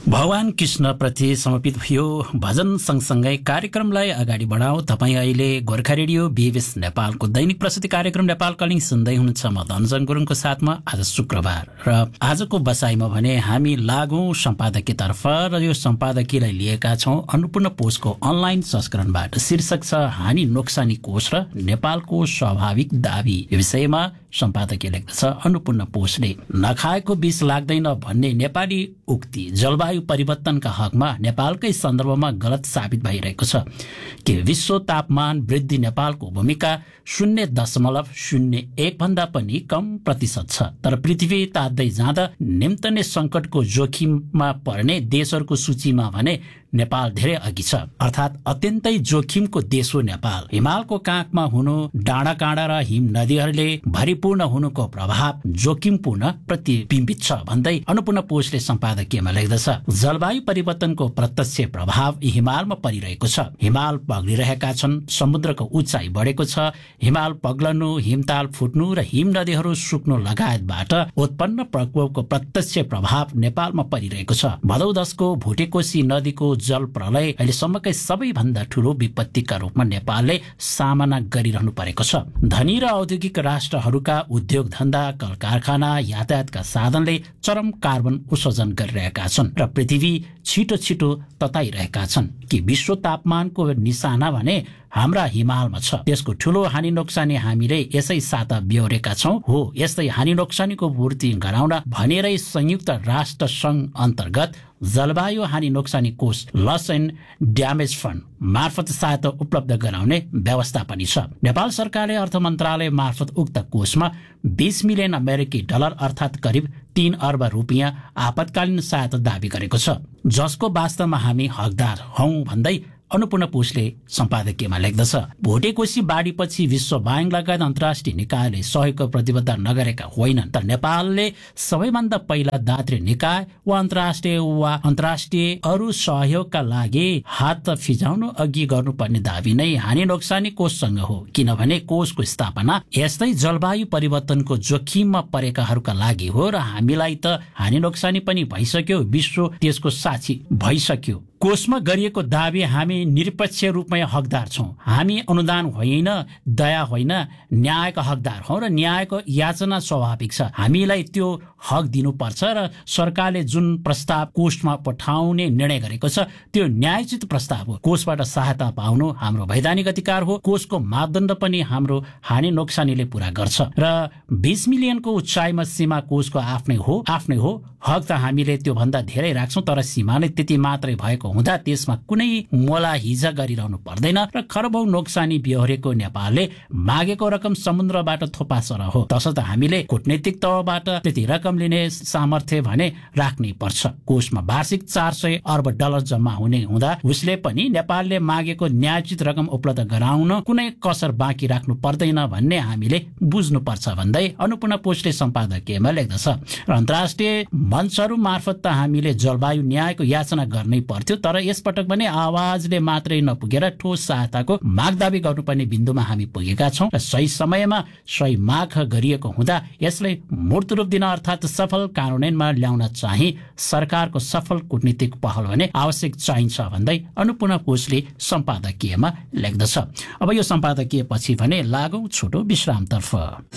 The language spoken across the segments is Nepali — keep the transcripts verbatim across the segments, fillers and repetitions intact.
भगवान कृष्णप्रति समर्पित भयो भजन सँगसँगै कार्यक्रमलाई अगाडि बढाऊ। तपाईँ अहिले गोर्खा रेडियो बीबीएस नेपालको दैनिक प्रस्तुति कार्यक्रम नेपाल कलिङ सुन्दै हुनुहुन्छ। म धनजन गुरुङको साथमा आज शुक्रबार र आजको बसाइमा भने हामी लागौं सम्पादकीयतर्फ र यो सम्पादकीयलाई लिएका छौं अन्नपूर्ण पोस्टको अनलाइन संस्करणबाट। शीर्षक छ हानि नोक्सानी कोष र नेपालको स्वाभाविक दाबी। यो विषयमा सम्पादकीय लेख्दछ अन्नपूर्ण पोस्टले। नखाएको विष लाग्दैन भन्ने नेपाली उक्ति जलवायु परिवर्तनका हकमा नेपालकै सन्दर्भमा गलत साबित भइरहेको छ कि विश्व तापमान वृद्धि नेपालको भूमिका शून्य दशमलव शून्य एक भन्दा पनि कम प्रतिशत छ। तर पृथ्वी तात्दै जाँदा निम्तने संकटको जोखिममा पर्ने देशहरूको सूचीमा भने नेपाल धेरै अघि छ। अर्थात् अत्यन्तै जोखिमको देश हो नेपाल। हिमालको काखमा हुनु, डाँडा काँडा र हिम नदीहरूले भरिपूर्ण हुनुको प्रभाव जोखिमपूर्ण प्रतिबिम्बित छ भन्दै अन्नपूर्ण पोस्टले सम्पादकीयमा लेख्दछ। जलवायु परिवर्तनको प्रत्यक्ष प्रभाव हिमालमा परिरहेको छ। हिमाल पग्लिरहेका छन्, समुद्रको उचाइ बढेको छ। हिमाल पग्लनु, हिमताल फुट्नु र हिम नदीहरू सुक्नु लगायतबाट उत्पन्न प्रकोपको प्रत्यक्ष प्रभाव नेपालमा परिरहेको छ। भदौ दशको भुटेकोशी नदीको जल प्रलय अहिलेसम्मकै सबैभन्दा ठूलो विपत्तिका रूपमा नेपालले सामना गरिरहनु परेको छ। धनी र औद्योगिक राष्ट्रहरूका उद्योग धन्दा, कल कारखाना, यातायातका साधनले चरम कार्बन उत्सर्जन गरिरहेका छन् र पृथ्वी छिटो छिटो तताइरहेका छन् कि विश्व तापमानको निशाना भने हाम्रा हिमालमा छ। त्यसको ठूलो हानि नोक्सानी हामीले यसै साता बेहोरेका छौं। हो, यस्तै हानि नोक्सानीको पूर्ति गराउन भनेरै संयुक्त राष्ट्र संघ अन्तर्गत जलवायु हानि नोक्सानी कोष लस एन्ड ड्यामेज फन्ड मार्फत सहायता उपलब्ध गराउने व्यवस्था पनि छ। नेपाल सरकारले अर्थ मन्त्रालय मार्फत उक्त कोषमा बीस मिलियन अमेरिकी डलर अर्थात् करिब तीन अर्ब रुपियाँ आपतकालीन सहायता दावी गरेको छ, जसको वास्तवमा हामी हकदार हौं भन्दै अन्नपूर्ण पोस्टले सम्पादकीयमा लेख्दछ। भोटेकोशी बाढीपछि विश्व बैंक लगायत अन्तर्राष्ट्रिय निकायले सहयोगको प्रतिबद्धता नगरेका होइनन्, तर नेपालले सबैभन्दा पहिला दात्री निकाय वा अन्तर्राष्ट्रिय वा अन्तर्राष्ट्रिय अरू सहयोगका लागि हात फिजाउनु अघि गर्नुपर्ने दावी नै हानि नोक्सानी कोषसँग हो। किनभने कोषको स्थापना यस्तै जलवायु परिवर्तनको जोखिममा परेकाहरूका लागि हो र हामीलाई त हानि नोक्सानी पनि भइसक्यो, विश्व त्यसको साक्षी भइसक्यो। कोषमा गरिएको दावी हामी निरपेक्ष रूपमा हकदार छौं। हामी अनुदान होइन, दया होइन, न्यायका हकदार हौं र न्यायको याचना स्वाभाविक छ। हामीलाई त्यो हक दिनुपर्छ र सरकारले जुन प्रस्ताव कोषमा पठाउने निर्णय गरेको छ त्यो न्यायोचित प्रस्ताव हो। कोषबाट सहायता पाउनु हाम्रो वैधानिक अधिकार हो। कोषको मापदण्ड पनि हाम्रो हानि नोक्सानीले पूरा गर्छ र बीस मिलियनको उचाइमा सीमा कोषको आफ्नै हो आफ्नै हो हक त हामीले त्यो भन्दा धेरै राख्छौं, तर सीमा नै त्यति मात्रै भएको हुँदा त्यसमा कुनै मोला हिजा गरिरहनु पर्दैन र खरबौं नोक्सानी बेहोरेको नेपालले मागेको रकम समुद्रबाट थोपासर हो। तसर्थ हामीले कूटनीतिक तहबाट त्यति रकम लिने सामर्थ्य भने राख्नै पर्छ। कोषमा वार्षिक चार सय अर्ब डलर जम्मा हुने हुँदा उसले पनि नेपालले मागेको न्यायोचित रकम उपलब्ध गराउन कुनै कसर बाँकी राख्नु पर्दैन भन्ने हामीले बुझ्नुपर्छ भन्दै अन्नपूर्ण पोस्टले सम्पादकीयमा लेख्दछ। र अन्तर्राष्ट्रिय मञ्चहरू मार्फत त हामीले जलवायु न्यायको याचना गर्नै पर्थ्यो, तर यसपटक भने आवाजले मात्रै नपुगेर ठोस सहायताको माग दावी गर्नुपर्ने बिन्दुमा हामी पुगेका छौं र सही समयमा सही माग गरिएको हुँदा यसलाई मूर्त रूप दिन अर्थात् सफल कार्यान्वयनमा ल्याउन चाहिँ सरकारको सफल कूटनीतिक पहल भने आवश्यक चाहिन्छ भन्दै अन्नपूर्ण पोस्टले सम्पादकीयमा लेख्दछ। अब यो सम्पादकीय पछि भने लागौं छोटो विश्रामतर्फ।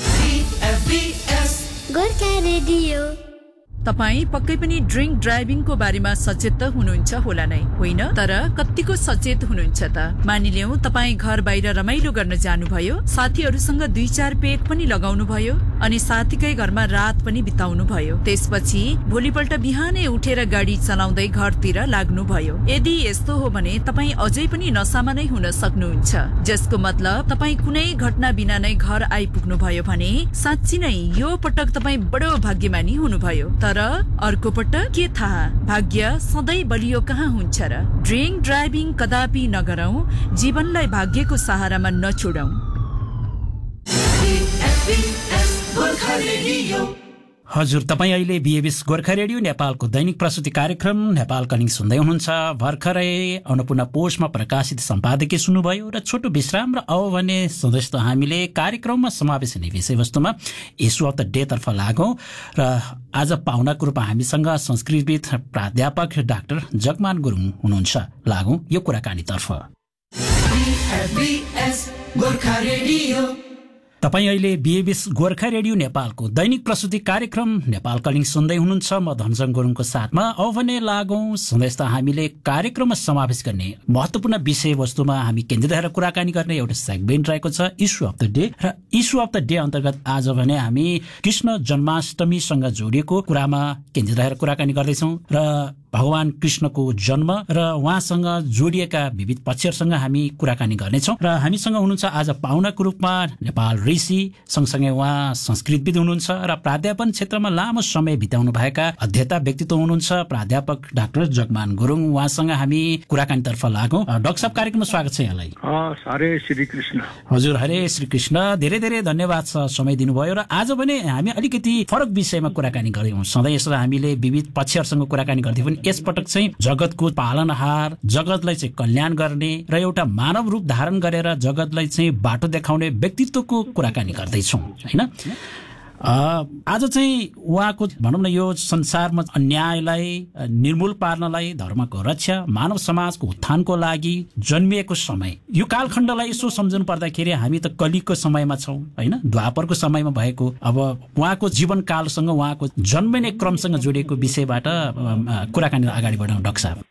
गोर्खा रेडियो। तपाईँ पक्कै पनि ड्रिङ्क ड्राइभिङको बारेमा सचेत त हुनुहुन्छ होला नै, होइन? तर कतिको सचेत हुनुहुन्छ त? मानिलियौं तपाईँ घर बाहिर रमाइलो गर्न जानुभयो, साथीहरूसँग दुई चार पेग पनि लगाउनु भयो अनि साथीकै घरमा रात पनि बिताउनु भयो। त्यसपछि भोलिपल्ट बिहानै उठेर गाडी चलाउँदै घरतिर लाग्नुभयो। यदि यस्तो हो भने तपाईँ अझै पनि नसामा नै हुन सक्नुहुन्छ, जसको मतलब तपाईँ कुनै घटना बिना नै घर आइपुग्नु भयो भने साँच्ची नै यो पटक तपाईँ बडो भाग्यमानी हुनुभयो। तर अर्को पटक के थाहा, भाग्य सधैँ बलियो कहाँ हुन्छ र? ड्रिङ्क ड्राइभिङ कदापि नगरौं, जीवनलाई भाग्यको सहारामा नछोडौं। हजुर, तपाईँ अहिले बिएबिएस गोर्खा रेडियो नेपालको दैनिक प्रस्तुति कार्यक्रम नेपाल कलिङ सुन्दै हुनुहुन्छ। भर्खरै अन्नपूर्ण पोस्टमा प्रकाशित सम्पादकीय सुन्नुभयो र छोटो विश्राम र अब भने सधैँ त हामीले कार्यक्रममा समावेश हुने विषयवस्तुमा इस्यु अफ द डे तर्फ लागौँ र आज पाहुनाको रूपमा हामीसँग संस्कृतविद प्राध्यापक डाक्टर जगमान गुरुङ हुनुहुन्छ। लागौँ यो कुराकानीतर्फ। तपाईँ अहिले बिएबिएस गोर्खा रेडियो नेपालको दैनिक प्रस्तुति कार्यक्रम नेपाल कलिङ सुन्दै हुनुहुन्छ। म धनजङ गुरुङको साथमा अब भने लागौँ सधैँ त हामीले कार्यक्रममा समावेश गर्ने महत्त्वपूर्ण विषयवस्तुमा हामी केन्द्रित रहेर कुराकानी गर्ने एउटा सेगमेन्ट रहेको छ इस्यु अफ द डे। र इस्यु अफ द डे अन्तर्गत आज भने हामी कृष्ण जन्माष्टमीसँग जोडिएको कुरामा केन्द्रित रहेर कुराकानी गर्दैछौँ र भगवान कृष्णको जन्म र उहाँसँग जोडिएका विविध पक्षहरूसँग हामी कुराकानी गर्नेछौँ। र हामीसँग हुनुहुन्छ आज पाहुनाको रूपमा नेपाल ऋषि, सँगसँगै उहाँ संस्कृतविद हुनुहुन्छ र प्राध्यापन क्षेत्रमा लामो समय बिताउनु भएका अध्येता व्यक्तित्व हुनुहुन्छ प्राध्यापक डाक्टर जगमान गुरुङ। उहाँसँग हामी कुराकानीतर्फ लागौँ। डाक्टर साहब, कार्यक्रममा स्वागत छ यहाँलाई। हरे श्री कृष्ण। हजुर, हरे श्री कृष्ण। धेरै धेरै धन्यवाद छ समय दिनुभयो। र आज भने हामी अलिकति फरक विषयमा कुराकानी गऱ्यौँ। सधैँ यसो हामीले विविध पक्षहरूसँग कुराकानी गर्थ्यौँ पनि यसपटक चाहिँ जगतको पालनहार, जगतलाई चाहिँ कल्याण गर्ने र एउटा मानव रूप धारण गरेर जगतलाई चाहिँ बाटो देखाउने व्यक्तित्वको कुराकानी गर्दैछौँ, होइन? आज चाहिँ उहाँको भनौँ न यो संसारमा अन्यायलाई निर्मूल पार्नलाई, धर्मको रक्षा, मानव समाजको उत्थानको लागि जन्मिएको समय, यो कालखण्डलाई यसो सम्झनु पर्दाखेरि हामी त कलिको समयमा छौँ, होइन? द्वापरको समयमा भएको अब उहाँको जीवनकालसँग उहाँको जन्मिने क्रमसँग जोडिएको विषयबाट कुराकानी अगाडि बढाउँ डाक्टर साहब।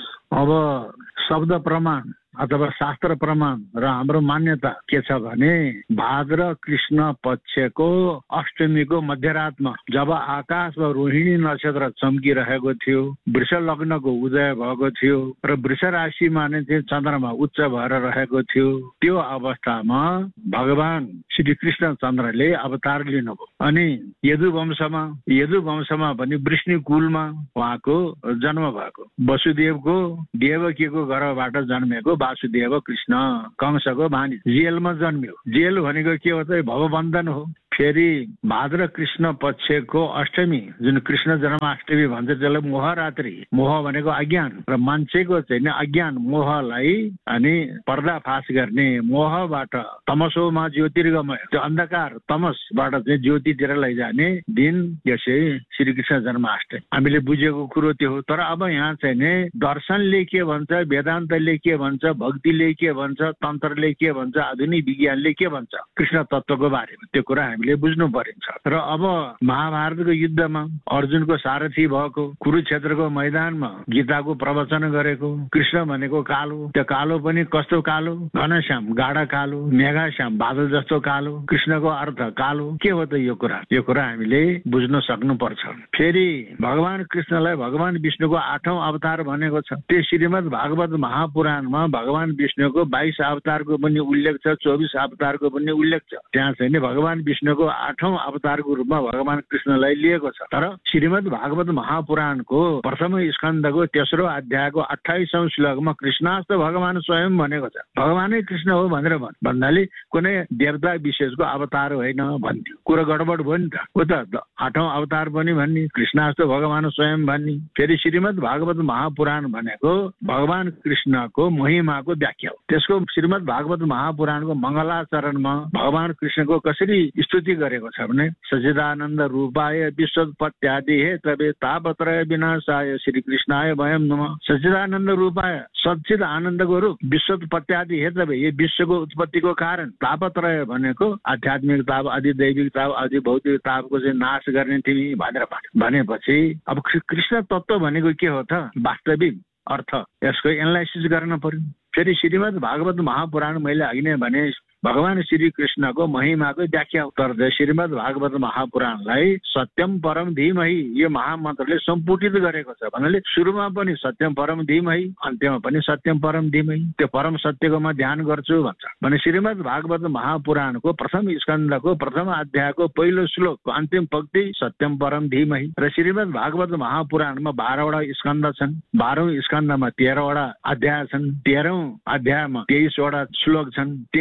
अब शब्द प्रमाण अथवा शास्त्र प्रमाण र हाम्रो मान्यता के छ भने भाद्र कृष्ण पक्षको अष्टमीको मध्यरातमा जब आकाशमा रोहिणी नक्षत्र चम्किरहेको थियो, वृष लग्नको उदय भएको थियो र वृष राशिमा नै चाहिँ चन्द्रमा उच्च भएर रहेको थियो, त्यो अवस्थामा भगवान श्री कृष्ण चन्द्रले अवतार लिनुभयो। अनि यदु वंशमा यदु वंशमा पनि वृष्णि कुलमा उहाँको जन्म भएको, वसुदेवको देवकीको गर्भबाट जन्मेको वासुदेव कृष्ण कंसको भानी जेलमा जन्मियो। जेल भनेको के हो त? भवबन्धन हो। फेरि भाद्र कृष्ण पक्षको अष्टमी जुन कृष्ण जन्माष्टमी भन्छ त्यसलाई मोहरात्रि, मोह भनेको अज्ञान र मान्छेको चाहिँ अज्ञान मोहलाई अनि पर्दाफास गर्ने, मोहबाट तमसोमा ज्योतिर्गमय, त्यो अन्धकार तमसबाट चाहिँ ज्योतितिर लैजाने दिन यसै श्रीकृष्ण जन्माष्टमी। हामीले बुझेको कुरो त्यो हो। तर अब यहाँ चाहिँ नि दर्शनले के भन्छ, वेदान्तले के भन्छ, भक्तिले के भन्छ, तन्त्रले के भन्छ, आधुनिक विज्ञानले के भन्छ कृष्ण तत्त्वको बारेमा, त्यो कुरा हामीले बुझ्नु परिन्छ। र अब महाभारतको युद्धमा अर्जुनको सारथी भएको, कुरुक्षेत्रको मैदानमा गीताको प्रवचन गरेको, कृष्ण भनेको कालो, त्यो कालो पनि कस्तो कालो? घनश्याम, गाढा कालो, मेघाश्याम, बादल जस्तो कालो। कृष्णको अर्थ कालो के हो त? यो कुरा यो कुरा हामीले बुझ्न सक्नुपर्छ। फेरि भगवान कृष्णलाई भगवान विष्णुको आठौं अवतार भनेको छ। त्यो श्रीमद् भागवत महापुराणमा भगवान विष्णुको बाइस अवतारको पनि उल्लेख छ, चौबिस अवतारको पनि उल्लेख छ। त्यहाँ चाहिँ नि भगवान विष्णुको आठौं अवतारको रूपमा भगवान कृष्णलाई लिएको छ। तर श्रीमद् भागवत महापुराणको प्रथम स्कन्धको तेस्रो अध्यायको अठाइसौं श्लोकमा कृष्णास्त भगवान स्वयं भनेको छ। भगवानै कृष्ण हो भनेर भन्नाले कुनै देवता विशेषको अवतार होइन भन्थ्यो, कुरो गडबड भयो नि त। हो त आठौं अवतार पनि भन्ने, कृष्णास्त भगवान स्वयं भन्ने। फेरि श्रीमद् भागवत महापुराण भनेको भगवान कृष्णको महिमाको व्याख्या हो। त्यसको श्रीमद् भागवत महापुराणको मङ्गलाचरणमा भगवान कृष्णको कसरी स्तुति गरेको छ भने सच्चिदानन्द रूपाय विश्वोत्पत्त्यादि हे तबे तापत्रय विनाशाय श्री कृष्णाय वयं नमः। सच्चिदानन्द रूपाय, सच्चिद आनन्दको रूप, विश्वोत्पत्त्यादि हे तबे, यो विश्वको उत्पत्तिको कारण, तापत्रय भनेको आध्यात्मिक ताप, आदि दैविक ताप, आदि भौतिक तापको चाहिँ नाश गर्ने तिमी भनेर भनेपछि अब कृष्ण तत्त्व भनेको के हो त? वास्तविक अर्थ यसको एनालाइसिस गर्न पर्यो। फेरि श्रीमद् भागवत महापुराण मैले अघि नै भने भगवान श्री कृष्णको महिमाको व्याख्या हो। तर श्रीमद् भागवत महापुराणलाई सत्यम परम धीमहि यो महामन्त्रले सम्पुटित गरेको छ। भन्नाले सुरुमा पनि सत्यम परम धीमहि, अन्त्यमा पनि सत्यम परम धीमहि, त्यो परम सत्यको म ध्यान गर्छु भन्छ। भने श्रीमद् भागवत महापुराणको प्रथम स्कन्धको प्रथम अध्यायको पहिलो श्लोकको अन्तिम पंक्ति सत्यम परम धीमहि। र श्रीमद् भागवत महापुराणमा बाह्रवटा स्कन्ध छन्, बाह्रौं स्कन्धमा तेह्रवटा अध्याय छन्, तेह्रौं अध्यायमा तेइसवटा श्लोक छन्, तेइसवटा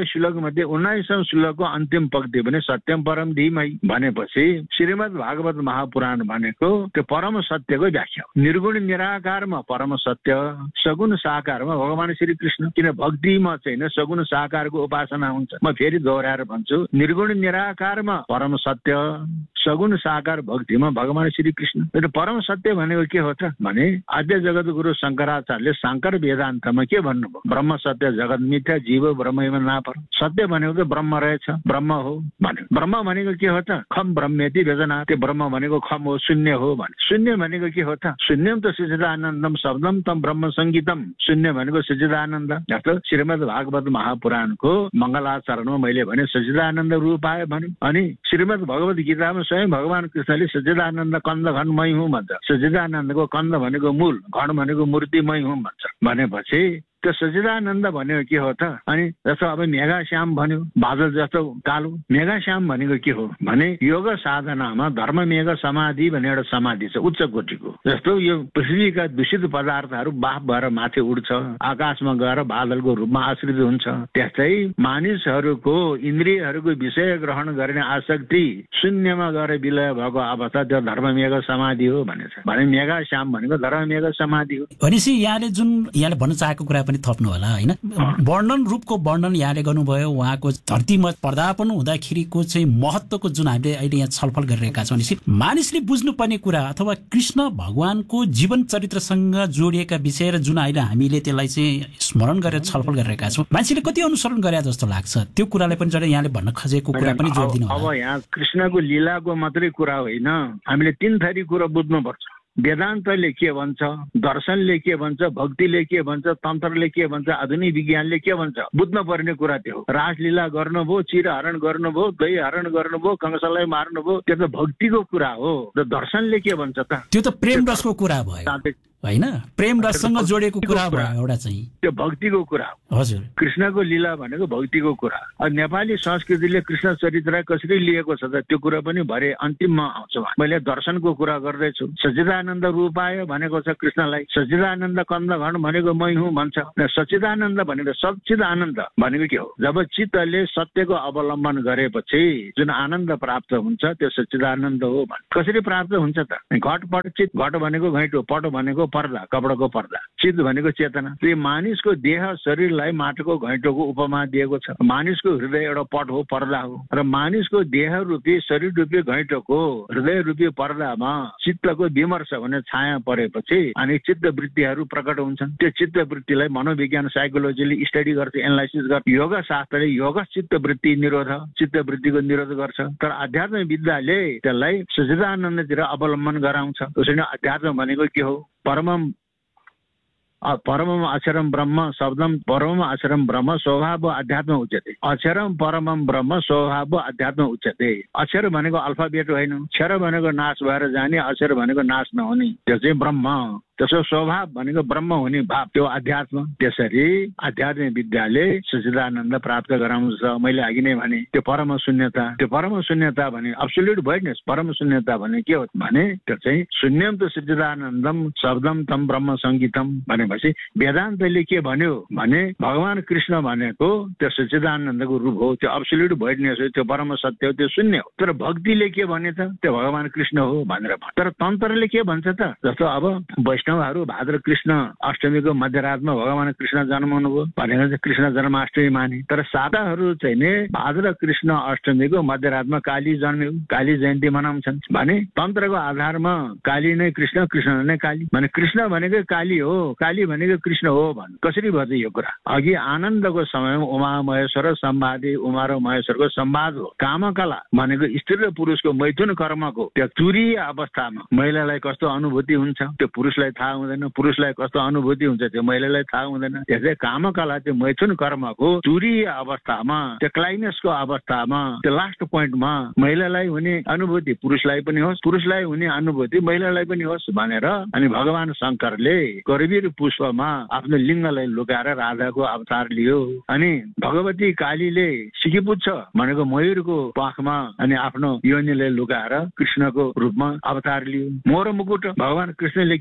श्लोक मध्ये उन्नाइसौँ श्लोकको अन्तिम पंक्ति भने सत्यम परम धीमहि भनेपछि श्रीमद् भागवत महापुराण भनेको त्यो परम सत्यको व्याख्या हो। निर्गुण निराकारमा परम सत्य, सगुण साकारमा भगवान श्री कृष्ण। किन भक्तिमा चाहिँ सगुण साकारको उपासना हुन्छ। म फेरि दोहोऱ्याएर भन्छु, निर्गुण निराकारमा परम सत्य, सगुण साकार भक्तिमा भगवान श्री कृष्ण। परम सत्य भनेको के हो त भने आद्य जगत गुरु शङ्कराचार्यले शङ्कर वेदान्तमा के भन्नुभयो, ब्रह्म सत्य जगत मिथ्या जीव ब्रह्मैव नापर। सत्य भनेको त ब्रह्म रहेछ, ब्रह्म हो भन्यो। ब्रह्म भनेको के हो त खम ब्रह्मेति वेदना, त्यो ब्रह्म भनेको खम हो, शून्य हो भन्यो। शून्य भनेको के हो त शून्यम त सच्चिदानन्दम शब्दम तम ब्रह्म सङ्गीतम। शून्य भनेको सच्चिदानन्द। जस्तो श्रीमद् भागवत महापुराणको मङ्गलाचरणमा मैले भने सच्चिदानन्द रूपाय भन्यो। अनि श्रीमद् भगवत गीतामा स्वयं भगवान कृष्णले सच्चिदानन्द कन्द घन मै हुँ भन्छ। सच्चिदानन्दको कन्द भनेको मूल, घन भनेको मूर्ति मै हुँ भन्छ। भनेपछि त्यो सच्चिदानन्द भनेको के हो त। अनि जस्तो अब मेघाश्याम भन्यो, बादल जस्तो कालो। मेघाश्याम भनेको के हो भने योग साधनामा धर्म मेघ समाधि भन्ने एउटा समाधि छ उच्च कोटिको। जस्तो यो पृथ्वीका दूषित पदार्थहरू बाफ भएर माथि उड्छ, आकाशमा गएर बादलको रूपमा आश्रित हुन्छ। त्यस्तै मानिसहरूको इन्द्रियहरूको विषय ग्रहण गर्ने आसक्ति शून्यमा गएर विलय भएको अवस्था त्यो धर्म मेघ समाधि हो भनेछ। भने मेघाश्याम भनेको धर्म मेघ समाधि हो। भनेपछि यहाँले जुन यहाँले भन्न चाहेको कुरा पनि थप्नु होला हैन। वर्णन रूपको वर्णन यहाँले गर्नुभयो, उहाँको धरतीमा पदार्पण हुँदाखेरिको चाहिँ महत्त्वको जुन हामीले अहिले यहाँ छलफल गरिरहेका छौँ। भनेपछि मानिसले बुझ्नुपर्ने कुरा अथवा कृष्ण भगवानको जीवन चरित्रसँग जोडिएका विषय र जुन अहिले हामीले त्यसलाई चाहिँ स्मरण गरेर छलफल गरिरहेका छौँ, मान्छेले कति अनुसरण गरे जस्तो लाग्छ त्यो कुरालाई पनि जरा यहाँले भन्न खोजेको कुरा पनि जोड दिनु होला। अब यहाँ कृष्णको लीलाको मात्रै कुरा होइन, हामीले तीन थरी कुरा बुझ्नुपर्छ। वेदान्तले के भन्छ, दर्शनले के भन्छ, भक्तिले के भन्छ, तन्त्रले के भन्छ, आधुनिक विज्ञानले के भन्छ, बुझ्न पर्ने कुरा त्यो हो। रासलीला गर्नुभयो, चिरहरण गर्नुभयो, दही हरण गर्नुभयो, कंसलाई मार्नुभयो, त्यो त भक्तिको कुरा हो। र दर्शनले के भन्छ त त्यो त प्रेम रसको कुरा भयो होइन, प्रेम रससँग जोडिएको कुरा भयो एउटा चाहिँ त्यो भक्तिको कुरा हो। हजुर, कृष्णको लीला भनेको भक्तिको कुरा। अब नेपाली संस्कृतिले कृष्ण चरित्र कसरी लिएको छ त त्यो कुरा पनि भरे अन्तिममा आउँछ। मैले दर्शनको कुरा गर्दैछु। सच्चिदानन्द रूपाय भनेको छ कृष्णलाई, सच्चिदानन्द कन्द घन भनेको मै हुँ भन्छ। सच्चिदानन्द भनेको सच्चिद आनन्द भनेको के हो, जब चित्तले सत्यको अवलम्बन गरेपछि जुन आनन्द प्राप्त हुन्छ त्यो सच्चिदानन्द हो। कसरी प्राप्त हुन्छ त, घट पट चित, घट भनेको घैँटो, पट भनेको पर्दा, कपडाको पर्दा, चित भनेको चेतना। त्यो मानिसको देह शरीरलाई माटोको घैँटोको उपमा दिएको छ। मानिसको हृदय एउटा पट हो, पर्दा हो। र मानिसको देह रूपी शरीर रूपी घैँटोको हृदय रूपी पर्दामा चित्तको विमर्श भने छाया परेपछि अनि चित्त वृत्तिहरू प्रकट हुन्छन्। त्यो चित्त वृत्तिलाई मनोविज्ञान साइकोलोजीले स्टडी गर्छ, एनालाइसिस गर्छ। योग शास्त्रले योग चित्त वृत्ति निरोध, चित्त वृत्तिको निरोध गर्छ। तर अध्यात्म विद्याले त्यसलाई सच्चिदानन्दतिर अवलम्बन गराउँछ। त्यसैले अध्यात्म भनेको के हो, परमम परमम अक्षरम ब्रह्म शब्दम परमम अक्षरम ब्रह्म स्वभाव अध्यात्म उच्यते। अक्षरम परमम ब्रह्म स्वभाव अध्यात्म उच्यते। अक्षर भनेको अल्फाबेट होइन, क्षर भनेको नाश भएर जाने, अक्षर भनेको नाश नहुने, त्यो चाहिँ ब्रह्म। त्यसो स्वभाव भनेको ब्रह्म हुने भाव, त्यो अध्यात्म। त्यसरी आध्यात्मिक विद्याले सच्चिदानन्द प्राप्त गराउँछ। मैले अघि नै भने त्यो परम शून्यता, त्यो परम शून्यता भने अब्सोल्युट भोइडनेस। परम शून्यता भने के हो भने त्यो चाहिँ शून्यम त सच्चिदानन्दम शब्दम तम ब्रह्म सङ्गीतम भनेपछि वेदान्तले के भन्यो भने भगवान कृष्ण भनेको त्यो सच्चिदानन्दको रूप हो, त्यो अब्सोल्युट भोइडनेस हो, त्यो परम सत्य हो, त्यो शून्य हो। तर भक्तिले के भने त त्यो भगवान कृष्ण हो भनेर। तर तन्त्रले के भन्छ त, जस्तो अब वैष्णवहरू भाद्र कृष्ण अष्टमीको मध्यरातमा भगवान कृष्ण जन्माउनु भयो भनेर चाहिँ कृष्ण जन्माष्टमी माने। तर साताहरू चाहिँ नि भाद्र कृष्ण अष्टमीको मध्यरातमा काली जन्म्यो, काली जयन्ती मनाउँछन् भने तन्त्रको आधारमा काली नै कृष्ण, कृष्ण नै काली। भने कृष्ण भनेको काली हो, काली भनेको कृष्ण हो भन्। कसरी भयो यो कुरा? अघि आनन्दको समयमा उमा महेश्वर सम्वादे, उमा र महेश्वरको सम्वाद हो। कामकला भनेको स्त्री र पुरुषको मैथुन कर्मको त्यो तुरीय अवस्थामा महिलालाई कस्तो अनुभूति हुन्छ त्यो पुरुषलाई थाहा हुँदैन, पुरुषलाई कस्तो अनुभूति हुन्छ त्यो महिलालाई थाहा हुँदैन। त्यसै कामकला त्यो मैथुन कर्मको तुरीय अवस्थामा, त्यो क्लाइमेक्सको अवस्थामा, त्यो लास्ट पोइन्टमा महिलालाई हुने अनुभूति पुरुषलाई पनि होस्, पुरुषलाई हुने अनुभूति महिलालाई पनि होस् भनेर अनि भगवान शङ्करले करवीर पुष्पमा आफ्नो लिङ्गलाई लुकाएर राधाको अवतार लियो। अनि भगवती कालीले सिकिपुच्छ भनेको मयूरको पाखमा अनि आफ्नो योनिलाई लुकाएर कृष्णको रूपमा अवतार लियो। मोर मुकुट भगवान कृष्णले किन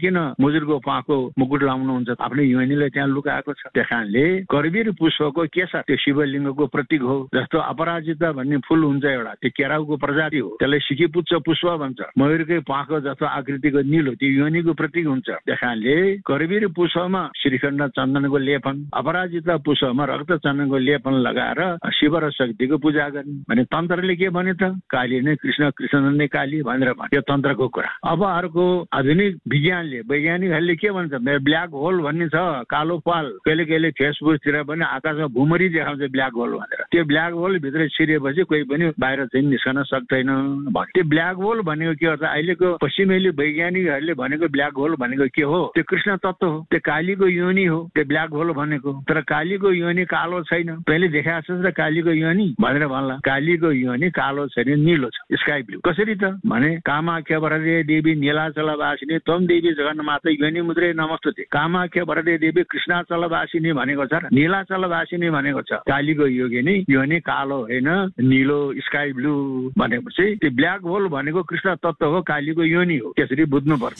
मुजुरको पाको मुकुट लाउनुहुन्छ, आफ्नै योनिले त्यहाँ लुकाएको छ। त्यस कारणले करवीर पुष्पको केसर त्यो शिवलिङ्गको प्रतीक हो। जस्तो अपराजिता भन्ने फुल हुन्छ एउटा, त्यो केराउको प्रजाति हो, त्यसलाई सिकिपुच्छ पुष्प भन्छ। मयूरकै पाखो जस्तो आकृतिको नीलो त्यो योनिको प्रतीक हुन्छ। त्यस कारणले करवीर पुष्पमा श्रीखण्ड चन्दनको लेपन, अपराजिता पुष्पमा रक्त चन्दनको लेपन लगाएर शिव र शक्तिको पूजा गर्ने भने तन्त्रले के भने त काली नै कृष्ण, कृष्ण नै काली भनेर भन्छ। यो तन्त्रको कुरा। अब अर्को आधुनिक विज्ञानले वैज्ञानिकहरूले के भन्छ, ब्ल्याक होल भन्ने छ, कालो पाल। कहिले कहिले फेसबुकतिर पनि आकाशमा भुमरी देखाउँछ ब्ल्याक होल भनेर। त्यो ब्ल्याक होल भित्र छिरेपछि कोही पनि बाहिर चाहिँ निस्कन सक्दैन भन्छ। त्यो ब्ल्याक होल भनेको के हो त, अहिलेको पश्चिमेली वैज्ञानिकहरूले भनेको ब्ल्याक होल भनेको के हो, त्यो कृष्ण तत्व हो, त्यो कालीको योनि हो त्यो ब्ल्याक होल भनेको। तर कालीको योनि कालो छैन, पहिले देखाएको छ कालीको योनि भनेर भन्ला। कालीको योनि कालो छैन, निलो छ, स्काई ब्लू। कसरी त भने कामाख्या वरदे देवी नीलाचलवासिनी त्वम देवी जगन्माता योनि मुद्रे नमस्ते। कामाख्या वरदे देवी कृष्णाचलवासिनी भनेको छ, नीलाचलवासिनी भनेको छ। कालीको योगिनी योनि कालो होइन, निलो स्काई ब्लू भनेपछि त्यो ब्ल्याक होल भनेको कृष्ण तत्व हो, कालीको योनि हो। त्यसरी बुझ्नु पर्छ।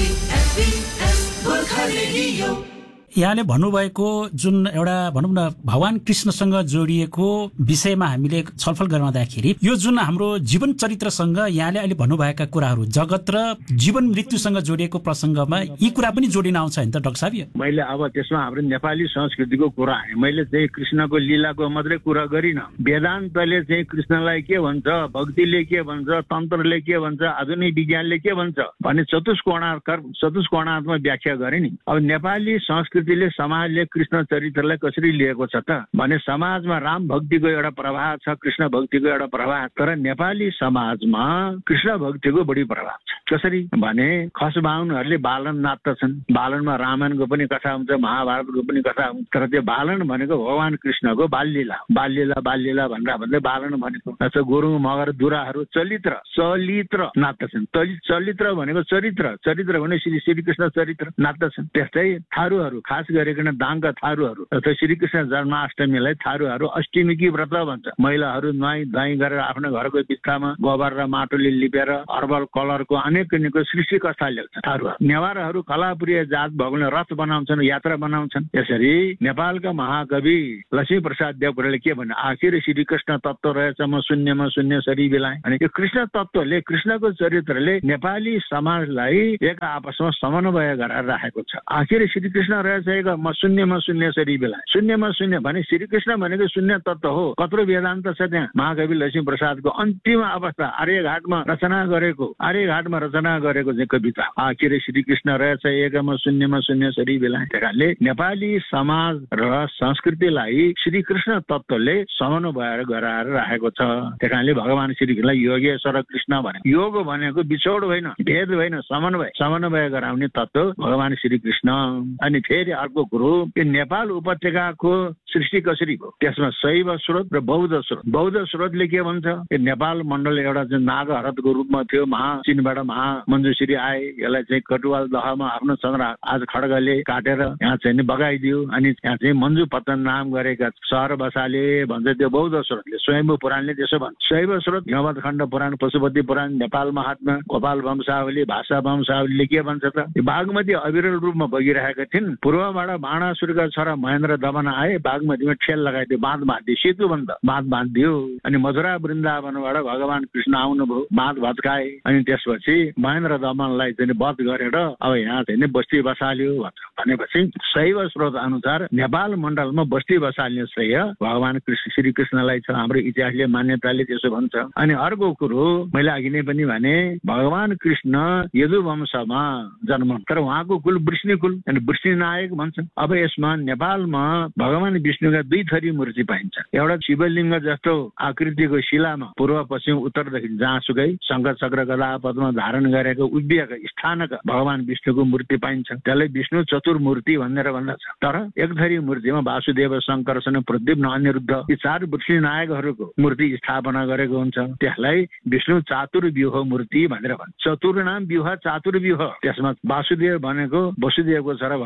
यहाँले भन्नुभएको जुन एउटा भनौँ न भगवान कृष्णसँग जोडिएको विषयमा हामीले छलफल गर्दाखेरि यो जुन हाम्रो जीवन चरित्रसँग यहाँले अहिले भन्नुभएका कुराहरू जगत र जीवन मृत्युसँग जोडिएको प्रसङ्गमा यी कुरा पनि जोडिन आउँछ नि त डाक्टर साहब? मैले अब त्यसमा हाम्रो नेपाली संस्कृतिको कुरा मैले चाहिँ कृष्णको लीलाको मात्रै कुरा गरिन। वेदान्तले चाहिँ कृष्णलाई के भन्छ, भक्तिले के भन्छ, तन्त्रले के भन्छ, आधुनिक विज्ञानले के भन्छ भने चतुष्कोणात्मक चतुष्कोणात्मक व्याख्या गरे नि। अब नेपाली संस्कृति समाजले कृष्ण चरित्रलाई कसरी लिएको छ त भने समाजमा राम भक्तिको एउटा प्रभाव छ, कृष्ण भक्तिको एउटा प्रभाव। तर नेपाली समाजमा कृष्ण भक्तिको बढी प्रभाव छ। कसरी भने खस बाहुनहरूले बालन नाच्दछन्, बालनमा रामायणको पनि कथा हुन्छ, महाभारतको पनि कथा हुन्छ। तर त्यो बालन भनेको भगवान कृष्णको बाललीला, बाललीला बाललीला भनेर भन्दै बालन भनेको। जस्तो गुरुङ मगर दुराहरू चलित्र चलित्र नाच्दछन्। चलित्र भनेको चरित्र, चरित्र भने श्री श्रीकृष्ण चरित्र नाच्दछन्। त्यस्तै थारूहरू, खास गरिकन दाङका थारूहरू, अथवा श्रीकृष्ण जन्माष्टमीलाई थारूहरू अष्टमीकी व्रत भन्छ। महिलाहरू नुहाई धुवाई गरेर आफ्नो घरको बित्थामा गोबर र माटोले लिपेर हर्बल कलरको अनेक किसिमको सृष्टि कथा लेख्छन् थारूहरू। नेवारहरू कलाप्रिय जात भएकोले रथ बनाउँछन्, यात्रा बनाउँछन्। यसरी नेपालका महाकवि लक्ष्मी प्रसाद देवकोटाले के भन्नु, आखिर श्रीकृष्ण तत्व रहेछ म शून्यमा शून्य सरी बिलाएँ। अनि यो कृष्ण तत्वले, कृष्णको चरित्रले नेपाली समाजलाई एक आपसमा समन्वय गरेर राखेको छ। आखिर श्रीकृष्ण रहेछ म शून्यमा शून्य सरी बेला। शून्यमा शून्य भने श्रीकृष्ण भनेको शून्य तत्व हो। कत्रो वेदान्त छ त्यहाँ। महाकवि लक्ष्मी प्रसादको अन्तिम अवस्था आर्यघाटमा रचना गरेको आर्यघाटमा रचना गरेको चाहिँ कविता आखिर श्रीकृष्ण रहेछ एकमा शून्यमा शून्य सरी बेला। त्यहाँले नेपाली समाज र संस्कृतिलाई श्रीकृष्ण तत्वले समन्वय गराएर राखेको छ। त्यहाँले भगवान श्रीकृष्णलाई योगेश्वर कृष्ण भने। योग भनेको बिछोड होइन, भेद होइन, समन्वय समन्वय गराउने तत्व भगवान श्रीकृष्ण। अनि फेरि अर्को कुरो, यो नेपाल उपत्यकाको सृष्टि कसरी भयो, त्यसमा शैव स्रोत र बौद्ध स्रोत। बौद्ध स्रोतले के भन्छ, यो नेपाल मण्डल एउटा चाहिँ नागहरतको रूपमा थियो, महा चीनबाट महा मञ्जुश्री आए, यसलाई चाहिँ कटुवाल दहमा आफ्नो चन्द्र आज खड्गले काटेर यहाँ चाहिँ बगाइदियो। अनि यहाँ चाहिँ मञ्जु पतन नाम गरेका सहर बसाले भन्छ त्यो बौद्ध स्रोतले। स्वयम्भू पुराणले त्यसो भन्छ। शैव स्रोत हिमवत खण्ड पुराण, पशुपति पुराण, नेपाल महात्मा, गोपाल वंशावली, भाषा वंशावलीले के भन्छ त, बागमती अविरल रूपमा बगिरहेका थिइन्। पूर्वबाट बाणासुरका छोरा महेन्द्र दमन आए, बागमतीमा ठेल लगाइदियो, बाँध बाँधिदियो, सेतु बन्द बाँध बाँधिदियो। अनि मथुरा वृन्दावनबाट भगवान कृष्ण आउनुभयो, बाँध भत्काए। अनि त्यसपछि महेन्द्र दमनलाई चाहिँ वध गरेर अब यहाँ चाहिँ बस्ती बसाल्यो भन्छ। भनेपछि शैव स्रोत अनुसार नेपाल मण्डलमा बस्ती बसाल्ने श्रेय भगवान कृष्ण श्रीकृष्णलाई छ। हाम्रो इतिहासले मान्यताले त्यसो भन्छ। अनि अर्को कुरो मैले अघि नै पनि भने, भगवान कृष्ण यदु वंशमा जन्म, तर उहाँको कुल वृष्णि कुल अनि वृष्णि नायक भन्छन्। अब यसमा नेपालमा भगवान विष्णुका दुई थरी मूर्ति पाइन्छ। एउटा शिवलिङ्ग जस्तो आकृतिको शिलामा पूर्व पश्चिम उत्तरदेखि जहाँसुकै शङ्कर चक्र गदा पद्म धारण गरेको उभिएका स्थानक भगवान विष्णुको मूर्ति पाइन्छ। त्यसलाई विष्णु चतुर्मूर्ति भनेर भन्दछ। तर एक थरी मूर्तिमा वासुदेव, शङ्कर्षण, प्रद्युम्न, अनिरुद्ध यी चार वृष्णि नायकहरूको मूर्ति स्थापना गरेको हुन्छ। त्यसलाई विष्णु चातुर्व्यूह मूर्ति भनेर भन्छ। चतुर नाम व्यूह, चातुर्व्यूह। त्यसमा वासुदेव भनेको वसुदेवको छोरा भगवान वासुदेव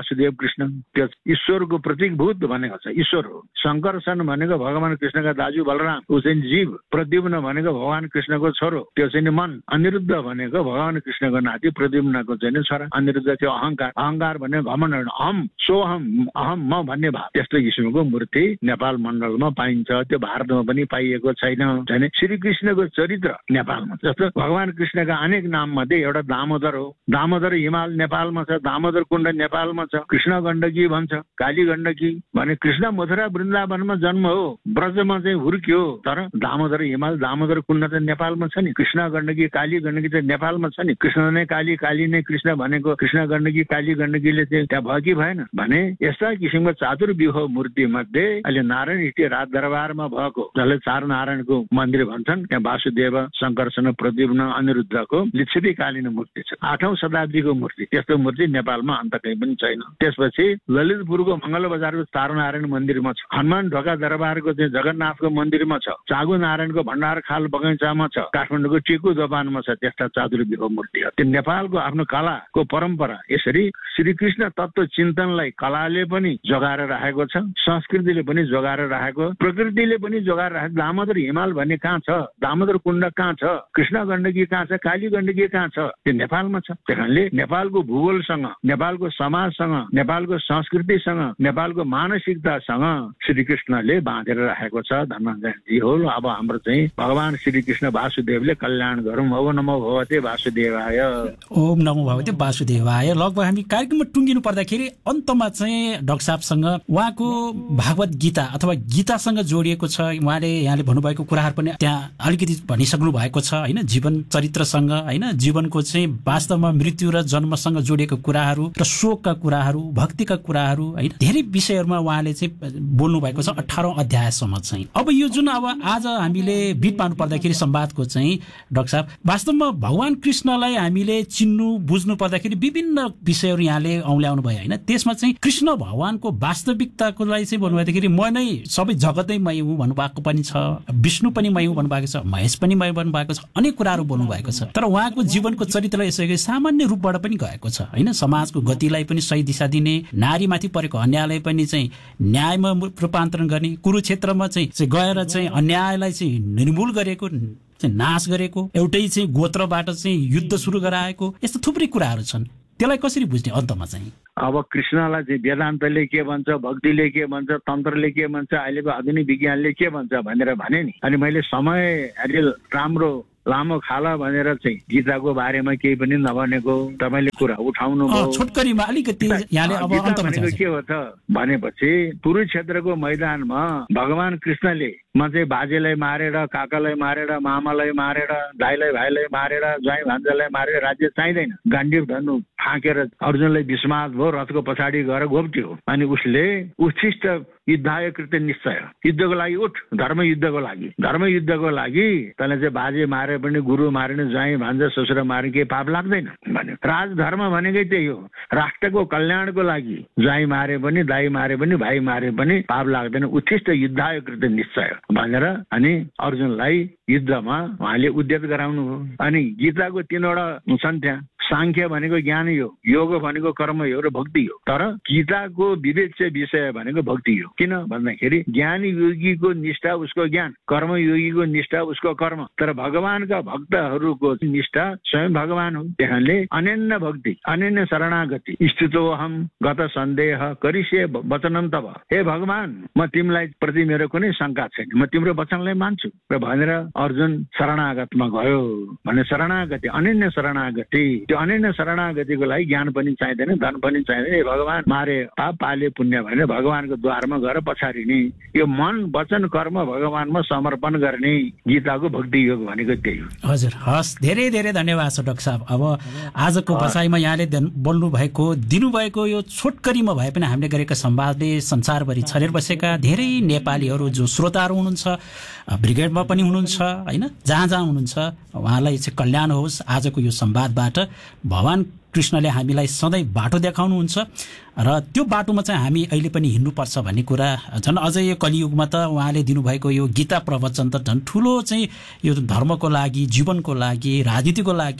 वासुदेव कृष्ण त्यो ईश्वरको प्रतीकभूत भनेको छ, ईश्वर हो। शङ्करसन भनेको भगवान कृष्णका दाजु बलराम, ऊ चाहिँ जीव। प्रद्युम्न भनेको भगवान कृष्णको छोरो, त्यो चाहिँ मन। अनिरुद्ध भनेको भगवान कृष्णको नाति, प्रद्युम्नको चाहिँ छोरा। अनिरुद्ध त्यो अहङ्कार, अहङ्कार भने घमण्ड, अहम सोहम, अहम म भन्ने भाव। त्यस्तो किसिमको मूर्ति नेपाल मण्डलमा पाइन्छ, त्यो भारतमा पनि पाइएको छैन। भने श्रीकृष्णको चरित्र नेपालमा, जस्तो भगवान कृष्णका अनेक नाम मध्ये एउटा दामोदर हो। दामोदर हिमाल नेपालमा छ, दामोदर कुण्ड नेपालमा छ। कृष्ण गण्डकी भन्छ, काली गण्डकी भने कृष्ण मथुरा वृन्दावनमा जन्म हो, ब्रजमा चाहिँ हुर्क्यो, तर दामोदर हिमाल दामोदर कुण्ड त नेपालमा छ नि। कृष्ण गण्डकी काली गण्डकी त नेपालमा छ नि। कृष्ण नै काली, काली नै कृष्ण भनेको कृष्ण गण्डकी काली गण्डकीले चाहिँ त्यहाँ भयो कि भएन भने यस्ता किसिमको चातुर्व्यूह मूर्ति मध्ये अहिले नारायण हिटी राज दरबारमा भएको, जसले चार नारायणको मन्दिर भन्छन्, त्यहाँ वासुदेव, शङ्करसन, प्रद्युम्न, अनिरुद्धको लिच्छवीकालीन मूर्ति छ। आठौं शताब्दीको मूर्ति, त्यस्तो मूर्ति नेपालमा अन्त कहीँ पनि छैन। त्यसपछि ललितपुरको मङ्गल बजारको तारानारायण मन्दिरमा छ। हनुमान ढोका दरबारको चाहिँ जगन्नाथको मन्दिरमा छ। चागु नारायणको भण्डार खाल बगैँचामा छ। काठमाडौँको टिकु दोपानमा छ। त्यस्ता चातुर्व्यूह मूर्ति हो। त्यो नेपालको आफ्नो कलाको परम्परा। यसरी श्रीकृष्ण तत्त्व चिन्तनलाई कलाले पनि जोगाएर राखेको छ, संस्कृतिले पनि जोगाएर राखेको, प्रकृतिले पनि जोगाएर राखेको। दामोदर हिमाल भन्ने कहाँ छ, दामोदर कुण्ड कहाँ छ, कृष्ण गण्डकी कहाँ छ, काली गण्डकी कहाँ छ, त्यो नेपालमा छ। त्यस कारणले नेपालको भूगोलसँग, नेपालको समाजसँग, नेपालको संस्कृतिसँग, नेपालको मानसिकतासँग श्रीकृष्णले बाँधेर राखेको छ। धन्यवादजी हो। अब हाम्रो चाहिँ भगवान श्रीकृष्ण वासुदेवले कल्याण गरौँ। ओम नमो भगवते वासुदेवाय। ओम नमो भगवते वासुदेवाय। लगभग हामी कार्यक्रममा टुङ्गिनु पर्दाखेरि अन्तमा चाहिँ डाक्टर साहबसँग उहाँको भागवत गीता अथवा गीतासँग जोडिएको छ। उहाँले यहाँले भन्नुभएको कुराहरू पनि त्यहाँ अलिकति भनिसक्नु भएको छ होइन, जीवन चरित्रसँग होइन, जीवनको चाहिँ वास्तवमा मृत्यु र जन्मसँग जोडिएको कुराहरू र शोकका कुराहरू, भक्तिका कुराहरू होइन, धेरै विषयहरूमा उहाँले चाहिँ बोल्नु भएको छ अठारौं अध्यायसम्म चाहिँ। अब यो जुन अब आज हामीले बिट पार्नु पर्दाखेरि संवादको चाहिँ डाक्टर साहब, वास्तवमा भगवान कृष्णलाई हामीले चिन्नु बुझ्नु पर्दाखेरि विभिन्न विषयहरू यहाँले औल्याउनु भयो होइन। त्यसमा चाहिँ कृष्ण भगवानको वास्तविकताको लागि चाहिँ भन्नुभएदेखि म नै सबै जगतै मै हुँ भन्नुभएको पनि छ, विष्णु पनि मै हुँ भन्नुभएको छ, महेश पनि मै भन्नुभएको छ, अनेक कुराहरू बोल्नुभएको छ। तर उहाँको जीवनको चरित्र यसै सामान्य रूपबाट पनि गएको छ होइन। समाजको गतिलाई पनि सही दिशा दिने, नारीमाथि परेको अन्यायलाई पनि चाहिँ न्यायमा रूपान्तरण गर्ने, कुरुक्षेत्रमा चाहिँ गएर चाहिँ अन्यायलाई चाहिँ निर्मूल गरेको, नाश गरेको, एउटै चाहिँ गोत्रबाट चाहिँ युद्ध सुरु गराएको, यस्तो थुप्रै कुराहरू छन्। त्यसलाई कसरी बुझ्ने अन्तमा चाहिँ? अब कृष्णलाई चाहिँ वेदान्तले के भन्छ, भक्तिले के भन्छ, तन्त्रले के भन्छ, अहिलेको आधुनिक विज्ञानले के भन्छ भनेर भने नि। अनि मैले समय अलि राम्रो लामो खाला भनेर चाहिँ गीताको बारेमा केही पनि नभनेको तपाईँले कुरा उठाउनु भयो। छोटकरीमा अलिकति यहाँले अब अन्तमा के हो त भनेपछि कुरुक्षेत्रको मैदानमा भगवान कृष्णले म चाहिँ बाजेलाई मारेर, काकालाई मारेर, मामालाई मारेर, दाइलाई भाइलाई मारेर, ज्वाइँ भान्जालाई मारेर राज्य चाहिँदैन, गाण्डीव धनु फाँकेर अर्जुनलाई विस्मात भयो, रथको पछाडि गएर घोप्ट्यो। अनि उसले उच्छिष्ट युद्धाय कृत्य निश्चय, युद्धको लागि उठ, धर्म युद्धको लागि, धर्म युद्धको लागि तँलाई चाहिँ बाजे मारे पनि, गुरु मारे पनि, ज्वाइँ भान्जा ससुरा मारे केही पाप लाग्दैन भन्यो। राजधर्म भनेकै त्यही हो, राष्ट्रको कल्याणको लागि ज्वाइँ मारे पनि, दाई मारे पनि, भाइ मारे पनि पाप लाग्दैन, उच्छिष्ट युद्धाय कृत्य निश्चय भनेर अनि अर्जुनलाई युद्धमा उहाँले उद्यत गराउनु हो। अनि गीताको तीनवटा छन् त्यहाँ। सांख्य भनेको ज्ञान हो, योग भनेको कर्म हो र भक्ति हो। तर गीताको विवेच्य विषय भनेको भक्ति हो। किन भन्दाखेरि ज्ञान योगीको निष्ठा उसको ज्ञान, कर्म योगीको निष्ठा उसको कर्म, तर भगवानका भक्तहरूको निष्ठा स्वयं भगवान हो। त्यहाँले अनन्य भक्ति, अनन्य शरणागति, स्थितोहम गत सन्देह करिष्ये वचनम तब, हे भगवान म तिमीलाई प्रति मेरो कुनै शङ्का छैन, म तिम्रो वचनलाई मान्छु र भनेर अर्जुन शरणागतमा गयो। भने शरणागति, अनन्य शरणागति, त्यो अनन्य शरणागतिको लागि ज्ञान पनि चाहिँदैन, धन पनि चाहिँदैन। हे भगवान मारे पाप पाले पुण्य भनेर भगवानको द्वारमा गएर पछारिने, यो मन वचन कर्म भगवानमा समर्पण गर्ने गीताको भक्ति योग भनेको त्यही हो। हजुर, हस्, धेरै धेरै धन्यवाद छ डाक्टर साहब। अब आजको बसाइमा यहाँले बोल्नु भएको, दिनुभएको यो छोटकरीमा भए पनि हामीले गरेका संवादले संसारभरि छरेर बसेका धेरै नेपालीहरू जो श्रोताहरू हुनुहुन्छ, ब्रिगेडमा पनि हुनुहुन्छ होइन, जहाँ जहाँ हुनुहुन्छ, उहाँलाई चाहिँ कल्याण होस्। आजको यो संवादबाट भगवान कृष्णले हामीलाई सधैँ बाटो देखाउनुहुन्छ र त्यो बाटोमा चाहिँ हामी अहिले पनि हिँड्नुपर्छ भन्ने कुरा झन् अझै यो कलियुगमा त उहाँले दिनुभएको यो गीता प्रवचन त झन् ठुलो चाहिँ यो धर्मको लागि, जीवनको लागि, राजनीतिको लागि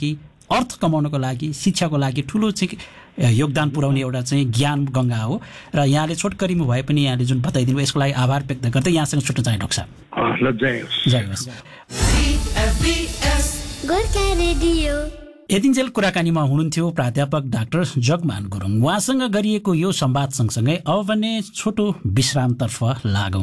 अर्थ कमाउनको लागि शिक्षाको लागि ठुलो चाहिँ योगदान पुर्याउने एउटा चाहिँ ज्ञान गङ्गा हो र यहाँले छोटकरीमा भए पनि यहाँले जुन बताइदिनु यसको लागि आभार व्यक्त गर्दै यहाँसँग छुट्न चाहे डाक्टर साहब। जय होस्। गोर्खा रेडियो। यतिन्जेल कुराकानीमा हुनुहुन्थ्यो प्राध्यापक डाक्टर जगमान गुरुङ। उहाँसँग गरिएको यो संवाद सँगसँगै अब भने छोटो विश्रामतर्फ लागौं।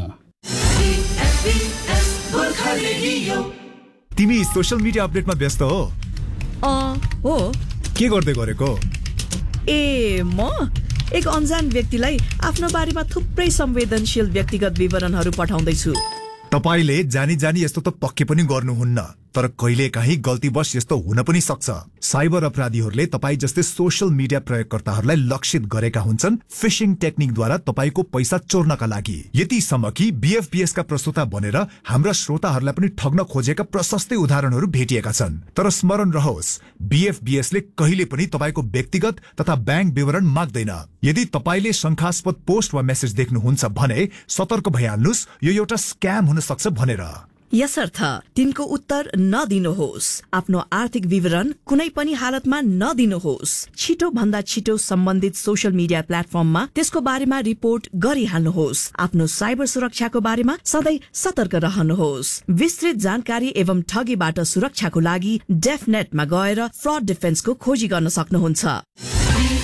तिमी सोशल मिडिया अपडेटमा व्यस्त हो? हो। के गर्दै गरेको? ए म एक अनजान व्यक्तिलाई आफ्नो बारेमा थुप्रै संवेदनशील व्यक्तिगत विवरणहरू पठाउँदैछु। तपाईले जानी जानी यस्तो त पक्कै पनि गर्नुहुन्न, तर कहिलेकाहीँ गल्तीवश यस्तो हुन पनि सक्छ। साइबर अपराधीहरूले तपाईँ जस्तै सोशल मिडिया प्रयोगकर्ताहरूलाई लक्षित गरेका हुन्छन् फिशिङ टेक्निकद्वारा तपाईँको पैसा चोर्नका लागि। यतिसम्म कि बीएफपीएस का प्रस्तुता बनेर हाम्रा श्रोताहरूलाई पनि ठग्न खोजेका प्रशस्तै उदाहरणहरू भेटिएका छन्। तर स्मरण रहोस्, बीएफपीएस ले कहिले पनि तपाईँको व्यक्तिगत तथा ब्याङ्क विवरण माग्दैन। यदि तपाईँले शंकास्पद पोस्ट वा मेसेज देख्नुहुन्छ भने सतर्क भइहाल्नुहोस्, यो एउटा स्क्याम हुन सक्छ भनेर। यसर्थ तिनको उत्तर नदिनुहोस्। आफ्नो आर्थिक विवरण कुनै पनि हालतमा नदिनुहोस्। छिटो भन्दा छिटो सम्बन्धित सोशल मिडिया प्लेटफर्ममा त्यसको बारेमा रिपोर्ट गरिहाल्नुहोस्। आफ्नो साइबर सुरक्षाको बारेमा सधैँ सतर्क रहनुहोस्। विस्तृत जानकारी एवं ठगीबाट सुरक्षाको लागि डेफनेटमा गएर फ्रड डिफेन्सको खोजी गर्न सक्नुहुन्छ।